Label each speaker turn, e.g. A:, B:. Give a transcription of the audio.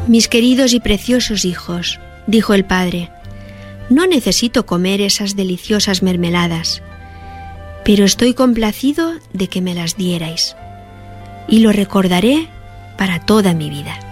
A: Mis queridos y preciosos hijos, dijo el padre, no necesito comer esas deliciosas mermeladas, pero estoy complacido de que me las dierais, y lo recordaré para toda mi vida.